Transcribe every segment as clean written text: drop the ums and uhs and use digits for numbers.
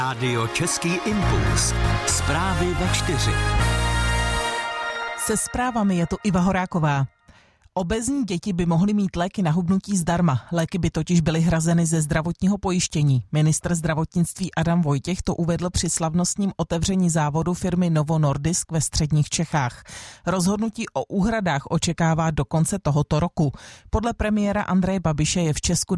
Rádio Český impuls. Zprávy ve 4. Se zprávami je tu Iva Horáková. Obézní děti by mohly mít léky na hubnutí zdarma. Léky by totiž byly hrazeny ze zdravotního pojištění. Ministr zdravotnictví Adam Vojtěch to uvedl při slavnostním otevření závodu firmy Novo Nordisk ve středních Čechách. Rozhodnutí o úhradách očekává do konce tohoto roku. Podle premiéra Andreje Babiše je v Česku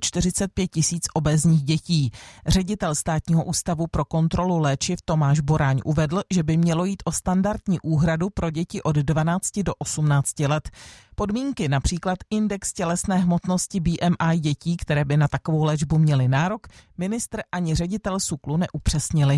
245 000 obézních dětí. Ředitel Státního ústavu pro kontrolu léčiv Tomáš Boráň uvedl, že by mělo jít o standardní úhradu pro děti od 12 do 18 let. Podmínky, například index tělesné hmotnosti BMI dětí, které by na takovou léčbu měly nárok, ministr ani ředitel SÚKLu neupřesnili.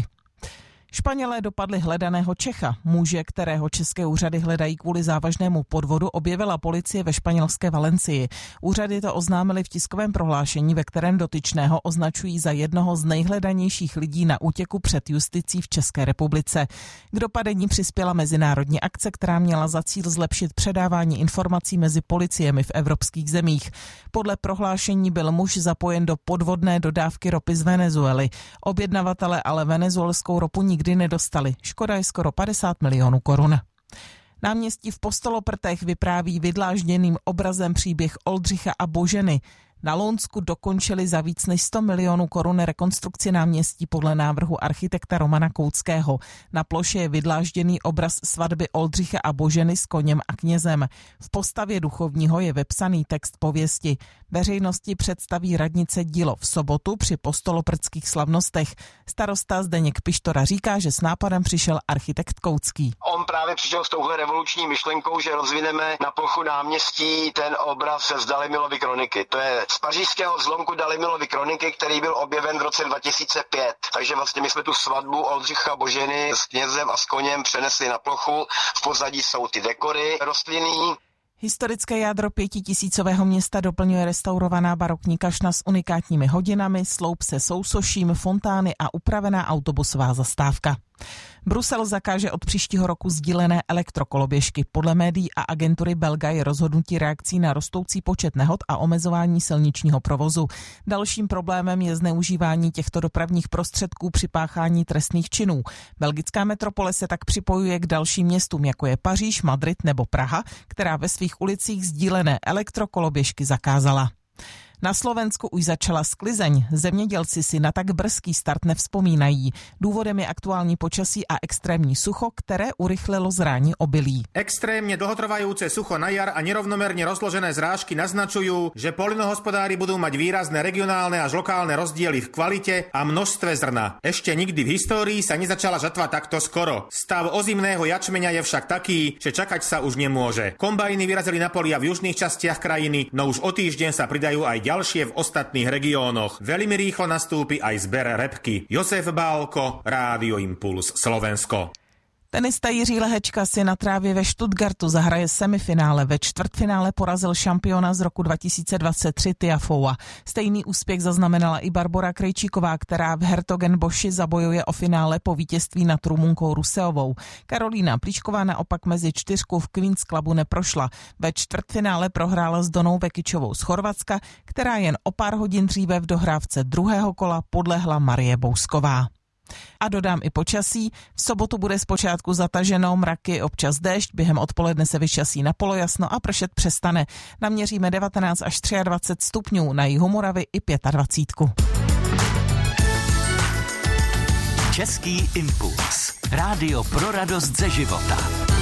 Španělé dopadli hledaného Čecha. Muže, kterého české úřady hledají kvůli závažnému podvodu, objevila policie ve španělské Valencii. Úřady to oznámili v tiskovém prohlášení, ve kterém dotyčného označují za jednoho z nejhledanějších lidí na útěku před justicí v České republice. K dopadení přispěla mezinárodní akce, která měla za cíl zlepšit předávání informací mezi policiemi v evropských zemích. Podle prohlášení byl muž zapojen do podvodné dodávky ropy z Venezuely. Objednavatelé ale venezuelskou ropu nikdy nedostali. Škoda je skoro 50 milionů korun. Náměstí v Postoloprtech vypráví vydlážděným obrazem příběh Oldřicha a Boženy. Na Lounsku dokončili za víc než 100 milionů korun rekonstrukci náměstí podle návrhu architekta Romana Koutského. Na ploše je vydlážděný obraz svatby Oldřicha a Boženy s koněm a knězem. V postavě duchovního je vepsaný text pověsti. Veřejnosti představí radnice dílo v sobotu při postoloprtských slavnostech. Starosta Zdeněk Pištora říká, že s nápadem přišel architekt Koutský. On právě přišel s touhle revoluční myšlenkou, že rozvineme na plochu náměstí ten obraz z Dalimilovy kroniky. To je z pařížského zlomku Dalimilovy kroniky, který byl objeven v roce 2005. Takže vlastně my jsme tu svatbu Oldřicha Boženy s knězem a s koněm přenesli na plochu. V pozadí jsou ty dekory rostlinný. Historické jádro 5000 města doplňuje restaurovaná barokní kašna s unikátními hodinami, sloup se sousoším, fontány a upravená autobusová zastávka. Brusel zakáže od příštího roku sdílené elektrokoloběžky. Podle médií a agentury Belga je rozhodnutí reakcí na rostoucí počet nehod a omezování silničního provozu. Dalším problémem je zneužívání těchto dopravních prostředků při páchání trestných činů. Belgická metropole se tak připojuje k dalším městům, jako je Paříž, Madrid nebo Praha, která ve svých ulicích sdílené elektrokoloběžky zakázala. Na Slovensku už začala sklizeň. Zemědělci si na tak brzký start nevzpomínají. Důvodem je aktuální počasí a extrémní sucho, které urychlilo zrání obilí. Extrémne dlhotrvajúce sucho na jar a nerovnomerne rozložené zrážky naznačujú, že poľnohospodári budú mať výrazné regionálne až lokálne rozdiely v kvalite a množstve zrna. Ešte nikdy v histórii sa nezačala žatva takto skoro. Stav ozimného jačmeňa je však taký, že čakať sa už nemôže. Kombajny vyrazili na polia v južných častiach krajiny, no už o týždeň sa pridajú aj ďalšie v ostatných regiónoch. Veľmi rýchlo nastúpi aj zber repky. Josef Bálko, Rádio Impuls, Slovensko. Tenista Jiří Lehečka si na trávě ve Stuttgartu zahraje semifinále. Ve čtvrtfinále porazil šampiona z roku 2023 Tiafoea. Stejný úspěch zaznamenala i Barbora Krejčíková, která v Hertogenboši zabojuje o finále po vítězství nad Rumunkou Ruseovou. Karolína Plíšková naopak mezi čtyřkou v Queen's Clubu neprošla. Ve čtvrtfinále prohrála s Donou Vekičovou z Chorvatska, která jen o pár hodin dříve v dohrávce druhého kola podlehla Marie Bousková. A dodám i počasí. V sobotu bude zpočátku zataženo, mraky, občas déšť, během odpoledne se vyčasí na polojasno a pršet přestane. Naměříme 19 až 23 stupňů, na jihu Moravy i 25. Český impuls. Rádio pro radost ze života.